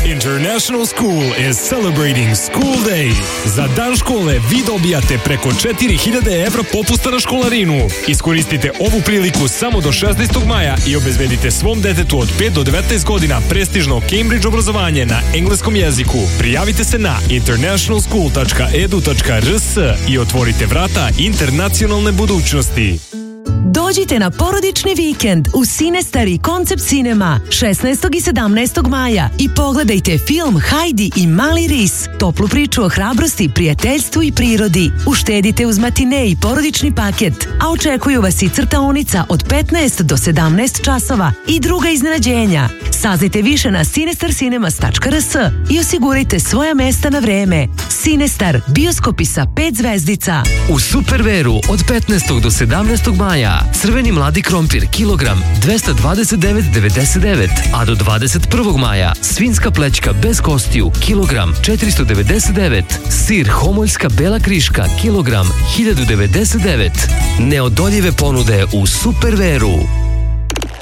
International School is celebrating School Day. Za dan škole vi dobijate preko 4000 evra popusta na školarinu. Iskoristite ovu priliku samo do 16. maja i obezbedite svom detetu od 5 do 19 godina prestižno Cambridge obrazovanje na engleskom jeziku. Prijavite se na internationalschool.edu.rs i otvorite vrata internacionalne budućnosti. Dođite na porodični vikend u Sinestar i Koncept Cinema 16. i 17. maja i pogledajte film Heidi i Mali ris, toplu priču o hrabrosti, prijateljstvu i prirodi. Uštedite uz matine i porodični paket, a očekuju vas i crtaonica od 15 do 17 časova i druga iznenađenja. Saznajte više na sinestarcinemas.rs i osigurajte svoja mesta na vreme. Sinestar, bioskopi sa 5 zvezdica. U Superveru od 15. do 17. maja crveni mladi krompir kilogram 229,99, a do 21. maja svinjska plećka bez kostiju kilogram 499, sir homoljska bela kriška kilogram 1099. Neodoljive ponude u Superveru.